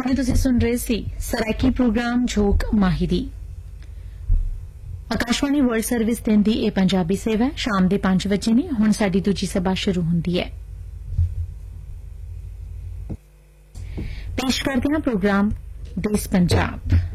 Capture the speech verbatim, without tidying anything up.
हुणे तुसीं सुन रहे सी सराइकी प्रोग्राम झोक माहिरी। आकाशवाणी वर्ल्ड सर्विस देंदी ए पंजाबी सेवा शाम दे पांच बजे ने हुण साडी दूजी सभा शुरू हुंदी है। पेश करते हैं प्रोग्राम देश पंजाब।